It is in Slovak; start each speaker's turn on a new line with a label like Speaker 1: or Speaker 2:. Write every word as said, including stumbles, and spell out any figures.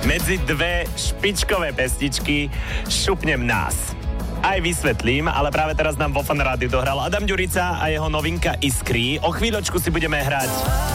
Speaker 1: medzi dve špičkové pesničky šupnem nás. Aj vysvetlím, ale práve teraz nám vo Fan Rádiu dohral Adam Ďurica a jeho novinka Iskry. O chvíľočku si budeme hrať